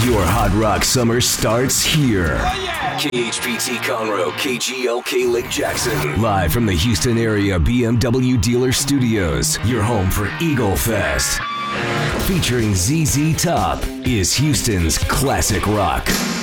Your hot rock summer starts here. KHPT Conroe, KGLK Lake Jackson. Live from the Houston area BMW dealer studios, your home for Eagle Fest. Featuring ZZ Top is Houston's classic rock.